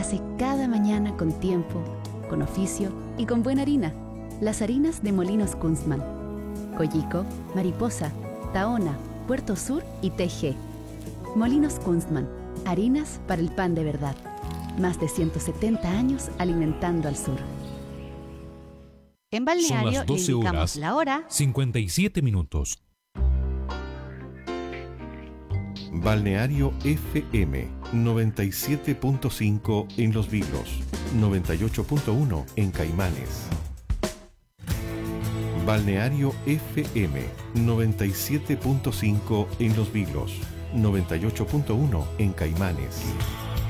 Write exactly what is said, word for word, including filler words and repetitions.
hace cada mañana con tiempo, con oficio y con buena harina. Las harinas de Molinos Kunstmann. Coyico, Mariposa, Tahona, Puerto Sur y T G. Molinos Kunstmann. Harinas para el pan de verdad. Más de ciento setenta años alimentando al sur. En Son Balneario las le doce indicamos horas, la hora. cincuenta y siete minutos. Balneario F M noventa y siete punto cinco en Los Vilos, noventa y ocho punto uno en Caimanes. Balneario F M noventa y siete punto cinco en Los Vilos, noventa y ocho punto uno en Caimanes.